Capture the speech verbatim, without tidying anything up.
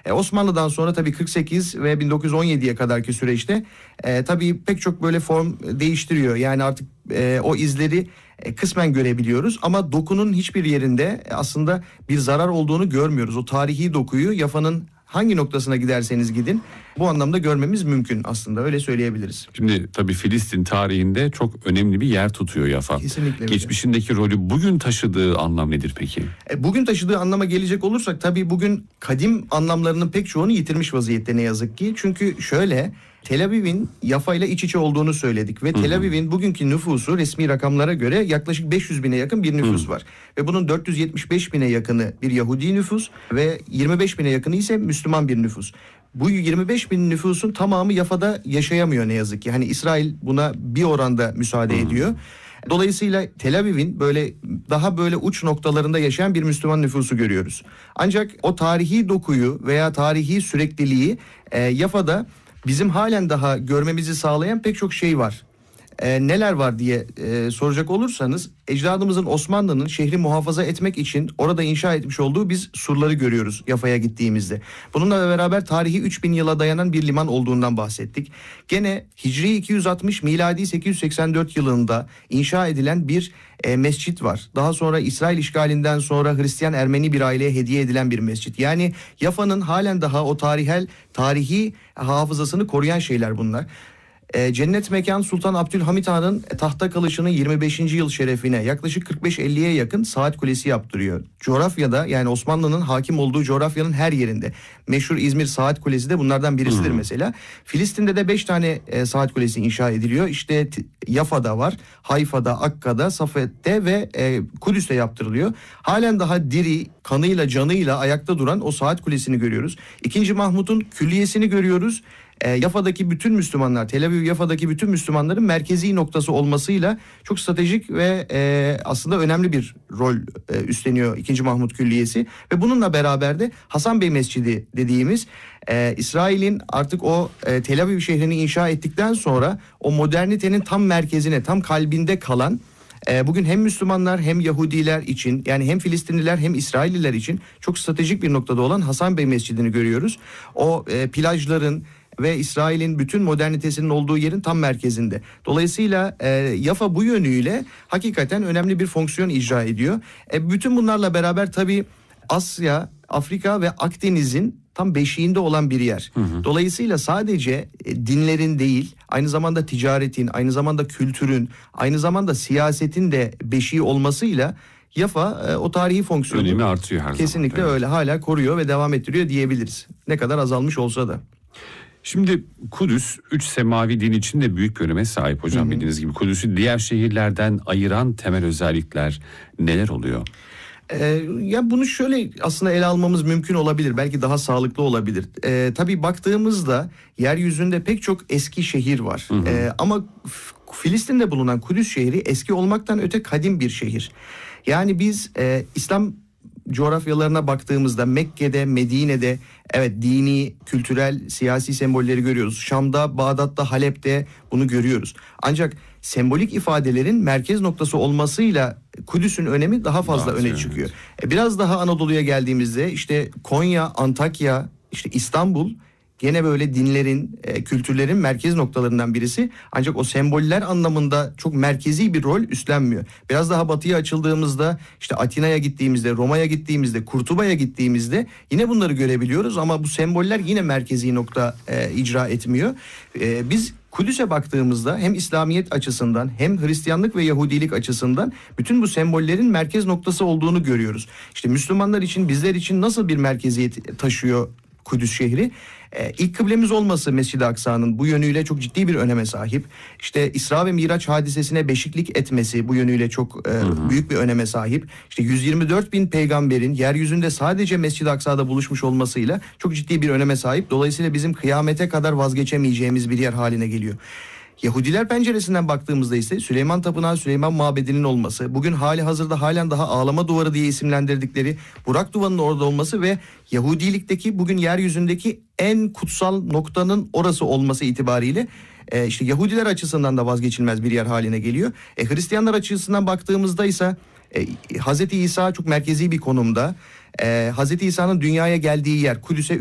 E, Osmanlı'dan sonra tabii kırk sekiz ve bin dokuz yüz on yediye kadarki süreçte e, tabii pek çok böyle form değiştiriyor. Yani artık e, o izleri e, kısmen görebiliyoruz ama dokunun hiçbir yerinde aslında bir zarar olduğunu görmüyoruz. O tarihi dokuyu Yafa'nın hangi noktasına giderseniz gidin bu anlamda görmemiz mümkün aslında, öyle söyleyebiliriz. Şimdi tabii Filistin tarihinde çok önemli bir yer tutuyor Yafa. Kesinlikle. Geçmişindeki rolü, bugün taşıdığı anlam nedir peki? E, bugün taşıdığı anlama gelecek olursak tabii bugün kadim anlamlarının pek çoğunu yitirmiş vaziyette ne yazık ki. Çünkü şöyle, Tel Aviv'in Yafa ile iç içe olduğunu söyledik ve hı hı. Tel Aviv'in bugünkü nüfusu resmi rakamlara göre yaklaşık beş yüz bine yakın bir nüfus hı. var. Ve bunun dört yüz yetmiş beş bine yakını bir Yahudi nüfus ve yirmi beş bine yakını ise Müslüman bir nüfus. Bu yirmi beş bin nüfusun tamamı Yafa'da yaşayamıyor ne yazık ki. Hani İsrail buna bir oranda müsaade hmm. ediyor. Dolayısıyla Tel Aviv'in böyle daha böyle uç noktalarında yaşayan bir Müslüman nüfusu görüyoruz. Ancak o tarihi dokuyu veya tarihi sürekliliği e, Yafa'da bizim halen daha görmemizi sağlayan pek çok şey var. E, neler var diye e, soracak olursanız, ecdadımızın Osmanlı'nın şehri muhafaza etmek için orada inşa etmiş olduğu biz surları görüyoruz Yafa'ya gittiğimizde. Bununla beraber tarihi üç bin yıla dayanan bir liman olduğundan bahsettik. Gene Hicri iki yüz altmış miladi sekiz yüz seksen dört yılında inşa edilen bir e, mescit var. Daha sonra İsrail işgalinden sonra Hristiyan Ermeni bir aileye hediye edilen bir mescit. Yani Yafa'nın halen daha o tarihel tarihi hafızasını koruyan şeyler bunlar. Cennet mekan Sultan Abdülhamit Han'ın tahta kalışının yirmi beşinci yıl şerefine yaklaşık kırk beş elliye yakın saat kulesi yaptırıyor. Coğrafyada, yani Osmanlı'nın hakim olduğu coğrafyanın her yerinde. Meşhur İzmir Saat Kulesi de bunlardan birisidir hmm. mesela. Filistin'de de beş tane e, saat kulesi inşa ediliyor. İşte Yafa'da var, Hayfa'da, Akka'da, Safet'te ve e, Kudüs'te yaptırılıyor. Halen daha diri, kanıyla canıyla ayakta duran o saat kulesini görüyoruz. İkinci Mahmut'un külliyesini görüyoruz. E, Yafa'daki bütün Müslümanlar, Tel Aviv Yafa'daki bütün Müslümanların merkezi noktası olmasıyla çok stratejik ve e, aslında önemli bir rol e, üstleniyor ikinci Mahmut Külliyesi. Ve bununla beraber de Hasan Bey Mescidi dediğimiz e, İsrail'in artık o e, Tel Aviv şehrini inşa ettikten sonra o modernitenin tam merkezine, tam kalbinde kalan, e, bugün hem Müslümanlar hem Yahudiler için, yani hem Filistinliler hem İsrailliler için çok stratejik bir noktada olan Hasan Bey Mescidi'ni görüyoruz. O e, plajların ve İsrail'in bütün modernitesinin olduğu yerin tam merkezinde. Dolayısıyla e, Yafa bu yönüyle hakikaten önemli bir fonksiyon icra ediyor. E, bütün bunlarla beraber tabii Asya, Afrika ve Akdeniz'in tam beşiğinde olan bir yer. Hı hı. Dolayısıyla sadece e, dinlerin değil, aynı zamanda ticaretin, aynı zamanda kültürün, aynı zamanda siyasetin de beşiği olmasıyla Yafa e, o tarihi fonksiyonu önemi artıyor her kesinlikle zaman. Öyle hala koruyor ve devam ettiriyor diyebiliriz. Ne kadar azalmış olsa da. Şimdi Kudüs üç semavi din için de büyük bir öneme sahip hocam, hı hı. bildiğiniz gibi. Kudüs'ü diğer şehirlerden ayıran temel özellikler neler oluyor? Ee, ya bunu şöyle aslında ele almamız mümkün olabilir. Belki daha sağlıklı olabilir. Ee, tabii baktığımızda yeryüzünde pek çok eski şehir var. Hı hı. Ee, ama Filistin'de bulunan Kudüs şehri eski olmaktan öte kadim bir şehir. Yani biz e, İslam coğrafyalarına baktığımızda Mekke'de, Medine'de evet dini, kültürel, siyasi sembolleri görüyoruz. Şam'da, Bağdat'ta, Halep'te bunu görüyoruz. Ancak sembolik ifadelerin merkez noktası olmasıyla Kudüs'ün önemi daha fazla daha öne evet. çıkıyor. E biraz daha Anadolu'ya geldiğimizde işte Konya, Antakya, işte İstanbul gene böyle dinlerin, e, kültürlerin merkez noktalarından birisi. Ancak o semboller anlamında çok merkezi bir rol üstlenmiyor. Biraz daha batıya açıldığımızda, işte Atina'ya gittiğimizde, Roma'ya gittiğimizde, Kurtuba'ya gittiğimizde yine bunları görebiliyoruz. Ama bu semboller yine merkezi nokta e, icra etmiyor. E, biz Kudüs'e baktığımızda hem İslamiyet açısından hem Hristiyanlık ve Yahudilik açısından bütün bu sembollerin merkez noktası olduğunu görüyoruz. İşte Müslümanlar için, bizler için nasıl bir merkeziyet taşıyor Kudüs şehri? Ee, ilk kıblemiz olması Mescid-i Aksa'nın bu yönüyle çok ciddi bir öneme sahip. İşte İsra ve Miraç hadisesine beşiklik etmesi bu yönüyle çok e, hı hı. büyük bir öneme sahip. İşte yüz yirmi dört bin peygamberin yeryüzünde sadece Mescid-i Aksa'da buluşmuş olmasıyla çok ciddi bir öneme sahip. Dolayısıyla bizim kıyamete kadar vazgeçemeyeceğimiz bir yer haline geliyor. Yahudiler penceresinden baktığımızda ise Süleyman Tapınağı, Süleyman Mabedi'nin olması, bugün hali hazırda halen daha ağlama duvarı diye isimlendirdikleri Burak Duvarı'nın orada olması ve Yahudilikteki bugün yeryüzündeki en kutsal noktanın orası olması itibariyle e, işte Yahudiler açısından da vazgeçilmez bir yer haline geliyor. E, Hristiyanlar açısından baktığımızda ise e, Hazreti İsa çok merkezi bir konumda. E, Hazreti İsa'nın dünyaya geldiği yer Kudüs'e